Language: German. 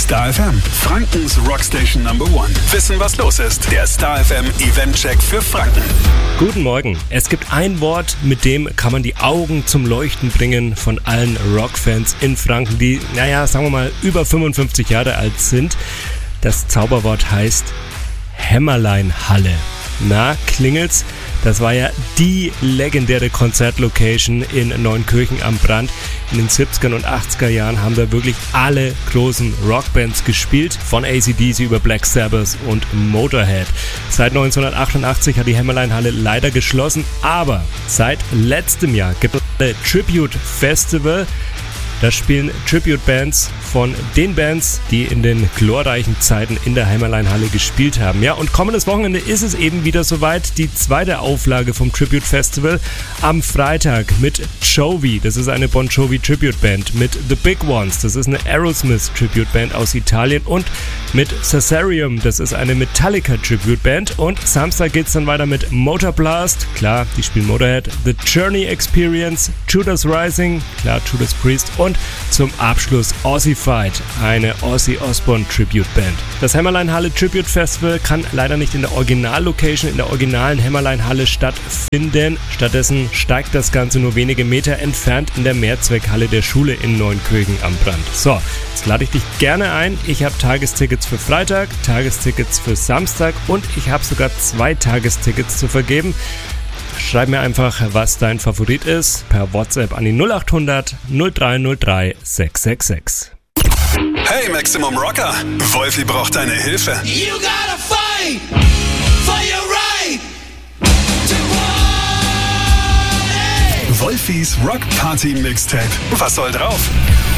Star FM, Frankens Rockstation Number One. Wissen, was los ist. Der Star FM Eventcheck für Franken. Guten Morgen. Es gibt ein Wort, mit dem kann man die Augen zum Leuchten bringen von allen Rockfans in Franken, die, sagen wir mal, über 55 Jahre alt sind. Das Zauberwort heißt Hämmerlein-Halle. Na, klingelt's? Das war ja die legendäre Konzertlocation in Neunkirchen am Brand. In den 70er und 80er Jahren haben da wirklich alle großen Rockbands gespielt, von AC/DC über Black Sabbath und Motorhead. Seit 1988 hat die Hämmerlein-Halle leider geschlossen, aber seit letztem Jahr gibt es ein Tribute Festival. Da spielen Tribute-Bands von den Bands, die in den glorreichen Zeiten in der Hämmerlein-Halle gespielt haben. Ja, und kommendes Wochenende ist es eben wieder soweit. Die zweite Auflage vom Tribute-Festival am Freitag mit Jovi. Das ist eine Bon Jovi Tribute-Band. Mit The Big Ones. Das ist eine Aerosmith Tribute-Band aus Italien. Und mit Cesarium. Das ist eine Metallica Tribute-Band. Und Samstag geht's dann weiter mit Motorblast. Klar, die spielen Motorhead. The Journey Experience. Judas Rising. Klar, Judas Priest. Und zum Abschluss Ossified, eine Ozzy Osbourne Tribute Band. Das Hämmerlein-Halle Tribute Festival kann leider nicht in der Originallocation, in der originalen Hämmerlein-Halle stattfinden. Stattdessen steigt das Ganze nur wenige Meter entfernt in der Mehrzweckhalle der Schule in Neunkirchen am Brand. So, jetzt lade ich dich gerne ein. Ich habe Tagestickets für Freitag, Tagestickets für Samstag und ich habe sogar 2 Tagestickets zu vergeben. Schreib mir einfach, was dein Favorit ist, per WhatsApp an die 0800 0303 666. Hey Maximum Rocker, Wolfi braucht deine Hilfe. You gotta fight for your right to party. Wolfis Rock Party Mixtape. Was soll drauf?